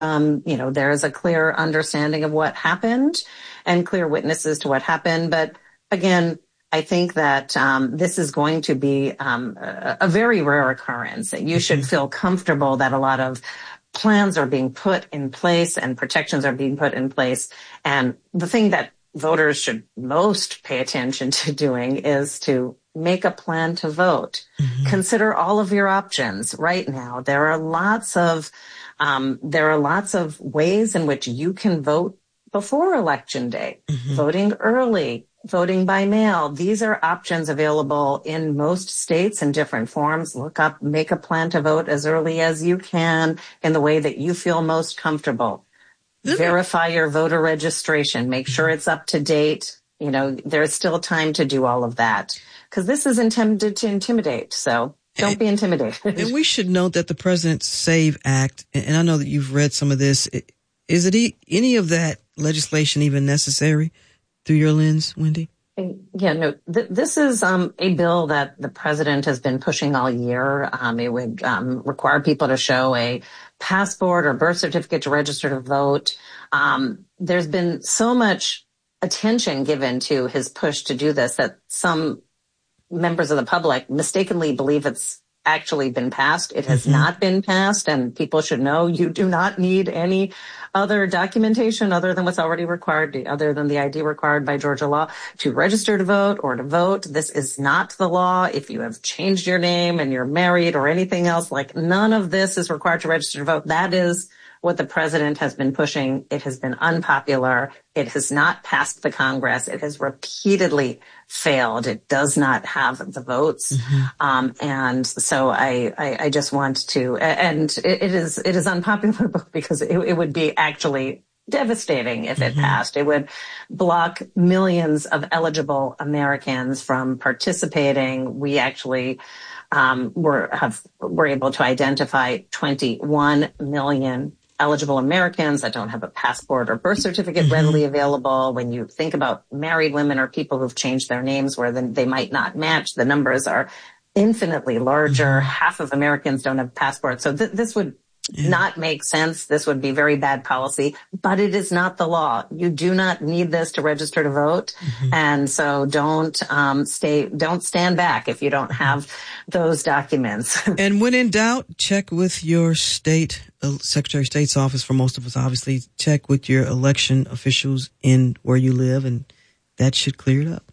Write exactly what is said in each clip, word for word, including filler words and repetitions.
Um, you know, there is a clear understanding of what happened and clear witnesses to what happened. But again, I think that um, this is going to be um, a, a very rare occurrence. You should feel comfortable that a lot of plans are being put in place and protections are being put in place. And the thing that voters should most pay attention to doing is to make a plan to vote. Mm-hmm. Consider all of your options right now. There are lots of Um, there are lots of ways in which you can vote before Election Day, mm-hmm. voting early, voting by mail. These are options available in most states in different forms. Look up, make a plan to vote as early as you can in the way that you feel most comfortable. Mm-hmm. Verify your voter registration. Make sure it's up to date. You know, there's still time to do all of that because this is intended to intimidate. So don't be intimidated. And we should note that the President's SAVE Act, and I know that you've read some of this, is it any of that legislation even necessary through your lens, Wendy? Yeah, no, th- this is um, a bill that the President has been pushing all year. Um, it would um, require people to show a passport or birth certificate to register to vote. Um, there's been so much attention given to his push to do this that some members of the public mistakenly believe it's actually been passed. It has mm-hmm. not been passed, and people should know you do not need any other documentation other than what's already required, other than the I D required by Georgia law to register to vote or to vote. This is not the law. If you have changed your name and you're married or anything else, like none of this is required to register to vote. That is what the President has been pushing. It has been unpopular. It has not passed the Congress. It has repeatedly failed. It does not have the votes. Mm-hmm. Um, and so I, I, I just want to, and it, it is, it is unpopular because it, it would be actually devastating if it mm-hmm. passed. It would block millions of eligible Americans from participating. We actually um, were, have, were able to identify twenty-one million eligible Americans that don't have a passport or birth certificate mm-hmm. readily available. When you think about married women or people who've changed their names where then they might not match, the numbers are infinitely larger. Mm-hmm. Half of Americans don't have passports. So th- this would yeah. not make sense. This would be very bad policy, but it is not the law. You do not need this to register to vote. Mm-hmm. And so don't, um, stay, don't stand back if you don't have those documents. And when in doubt, check with your state, uh, Secretary of State's office. For most of us, obviously, check with your election officials in where you live, and that should clear it up.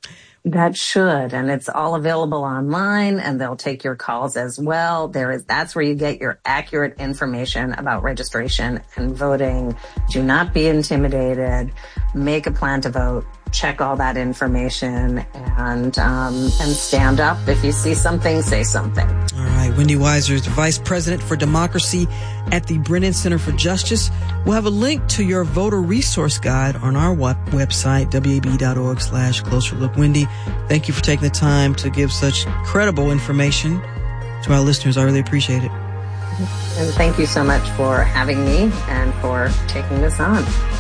That should, and it's all available online, and they'll take your calls as well. There is, that's where you get your accurate information about registration and voting. Do not be intimidated. Make a plan to vote. Check all that information and um, and stand up. If you see something, say something. All right. Wendy Weiser is the Vice President for Democracy at the Brennan Center for Justice. We'll have a link to your voter resource guide on our web- website, W A B E dot org slash closer look. Wendy, thank you for taking the time to give such credible information to our listeners. I really appreciate it. And thank you so much for having me and for taking this on.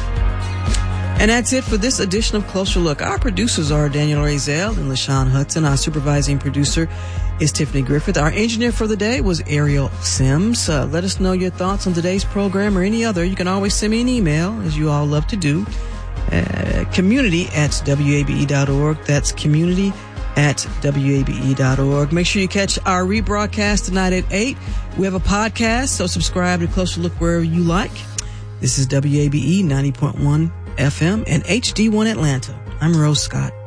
And that's it for this edition of Closer Look. Our producers are Daniel Razel and LaShawn Hudson. Our supervising producer is Tiffany Griffith. Our engineer for the day was Ariel Sims. Uh, let us know your thoughts on today's program or any other. You can always send me an email, as you all love to do. Uh, community at W A B E dot org. That's community at W A B E dot org. Make sure you catch our rebroadcast tonight at eight. We have a podcast, so subscribe to Closer Look wherever you like. This is W A B E ninety point one F M and H D one Atlanta. I'm Rose Scott.